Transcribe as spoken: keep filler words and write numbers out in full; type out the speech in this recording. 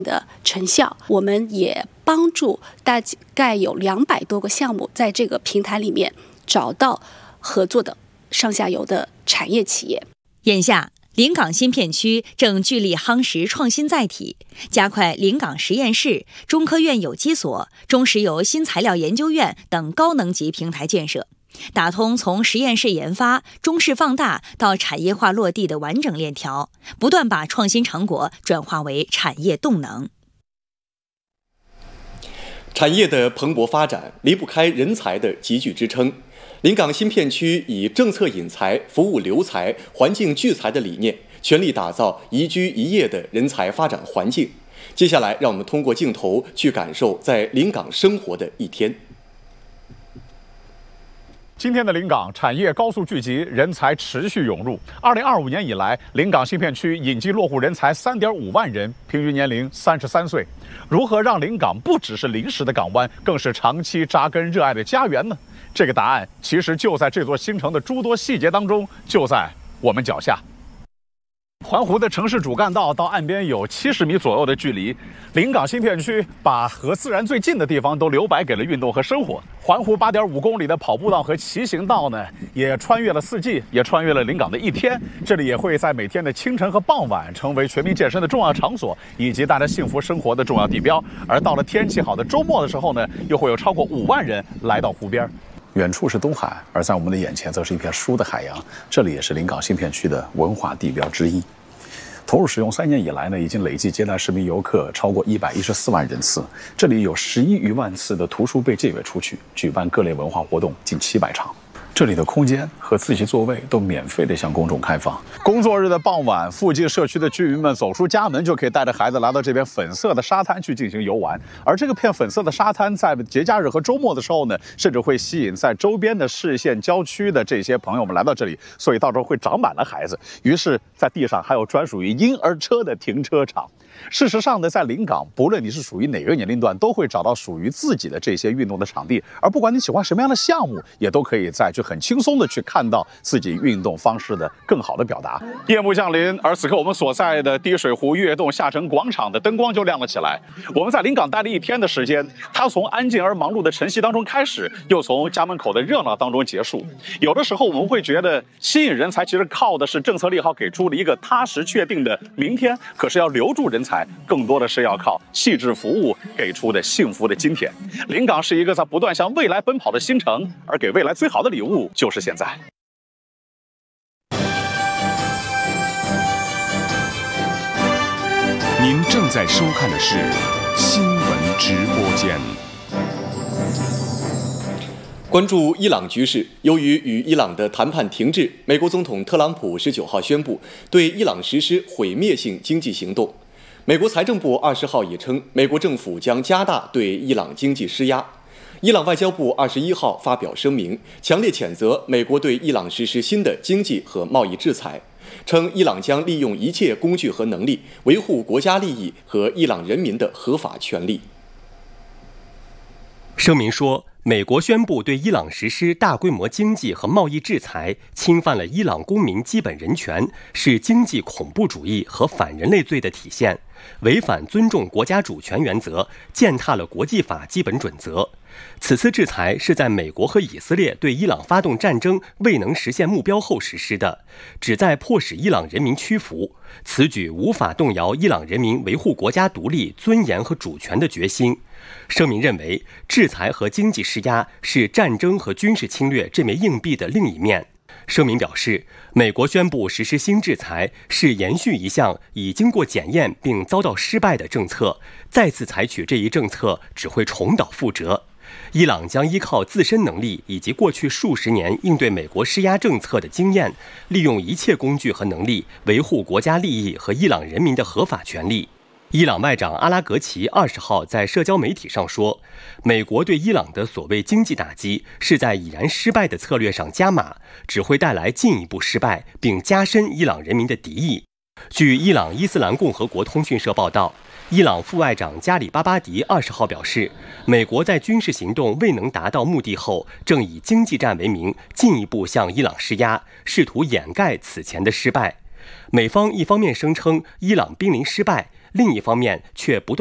的成效。我们也帮助大概有两百多个项目在这个平台里面找到合作的上下游的产业企业。 眼下临港新片区正聚力夯实创新载体，加快临港实验室、中科院有机所、中石油新材料研究院等高能级平台建设，打通从实验室研发、中试放大到产业化落地的完整链条，不断把创新成果转化为产业动能。 产业的蓬勃发展离不开人才的集聚支撑。临港新片区以政策引才、服务留才、环境聚才的理念，全力打造宜居宜业的人才发展环境。接下来，让我们通过镜头去感受在临港生活的一天。 今天的临港产业高速聚集，人才持续涌入。二零二五年以来，临港新片区引进落户人才三点五万人，平均年龄三十三岁。如何让临港不只是临时的港湾，更是长期扎根热爱的家园呢？这个答案其实就在这座新城的诸多细节当中，就在我们脚下。环湖的城市主干道到岸边有七十米左右的距离，临港新片区把和自然最近的地方都留白给了运动和生活。环湖八点五公里的跑步道和骑行道呢，也穿越了四季，也穿越了临港的一天。这里也会在每天的清晨和傍晚成为全民健身的重要场所，以及大家幸福生活的重要地标。而到了天气好的周末的时候呢，又会有超过五万人来到湖边。 远处是东海，而在我们的眼前则是一片书的海洋。这里也是临港新片区的文化地标之一。投入使用三年以来呢，已经累计接待市民游客超过一百一十四万人次。这里有十一余万次的图书被借阅出去，举办各类文化活动近七百场。这里的空间和自习座位都免费的向公众开放。 工作日的傍晚，附近社区的居民们走出家门，就可以带着孩子来到这边粉色的沙滩去进行游玩。而这个片粉色的沙滩，在节假日和周末的时候呢，甚至会吸引在周边的市县郊区的这些朋友们来到这里，所以到时候会长满了孩子。于是，在地上还有专属于婴儿车的停车场。事实上呢，在临港，不论你是属于哪个年龄段，都会找到属于自己的这些运动的场地。而不管你喜欢什么样的项目，也都可以在去很轻松的去看到自己运动方式的更好的表达。夜幕降临，而此刻我们所在的滴水湖跃动下沉广场的灯光就亮了起来。我们在临港待了一天的时间，它从安静而忙碌的晨曦当中开始，又从家门口的热闹当中结束。有的时候我们会觉得，吸引人才其实靠的是政策利好给出了一个踏实确定的明天，可是要留住人才，更多的是要靠细致服务给出的幸福的今天。临港是一个在不断向未来奔跑的新城，而给未来最好的礼物就是现在。 您正在收看的是新闻直播间。 关注伊朗局势，由于与伊朗的谈判停滞，美国总统特朗普十九号宣布对伊朗实施毁灭性经济行动。美国财政部二十号也称，美国政府将加大对伊朗经济施压。伊朗外交部二十一号发表声明，强烈谴责美国对伊朗实施新的经济和贸易制裁，称伊朗将利用一切工具和能力，维护国家利益和伊朗人民的合法权利。 声明说，美国宣布对伊朗实施大规模经济和贸易制裁，侵犯了伊朗公民基本人权，是经济恐怖主义和反人类罪的体现，违反尊重国家主权原则，践踏了国际法基本准则。此次制裁是在美国和以色列对伊朗发动战争未能实现目标后实施的，旨在迫使伊朗人民屈服。此举无法动摇伊朗人民维护国家独立、尊严和主权的决心。声明认为，制裁和经济施压是战争和军事侵略这枚硬币的另一面。声明表示，美国宣布实施新制裁是延续一项已经过检验并遭到失败的政策，再次采取这一政策只会重蹈覆辙。伊朗将依靠自身能力以及过去数十年应对美国施压政策的经验，利用一切工具和能力维护国家利益和伊朗人民的合法权利。伊朗外长阿拉格齐二十号在社交媒体上说，美国对伊朗的所谓经济打击是在已然失败的策略上加码，只会带来进一步失败，并加深伊朗人民的敌意。据伊朗伊斯兰共和国通讯社报道，伊朗副外长加里巴巴迪二十号表示，美国在军事行动未能达到目的后，正以经济战为名进一步向伊朗施压，试图掩盖此前的失败。 美方一方面声称伊朗兵临失败，另一方面却不断